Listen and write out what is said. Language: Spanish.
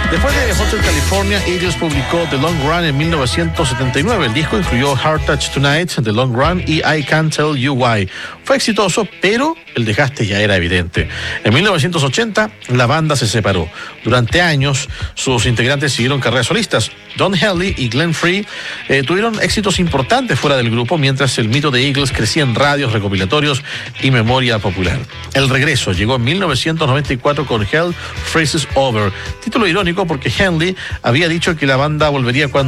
Después de Hotel California, Eagles publicó The Long Run en 1979. El disco incluyó Hard Touch Tonight, The Long Run y I Can't Tell You Why. Fue exitoso, pero el desgaste ya era evidente. En 1980, la banda se separó. Durante años, sus integrantes siguieron carreras solistas. Don Henley y Glenn Frey tuvieron éxitos importantes fuera del grupo, mientras el mito de Eagles crecía en radios, recopilatorios y memoria popular. El regreso llegó en 1994 con Hell Freezes Over, título irónico porque Henley había dicho que la banda volvería cuando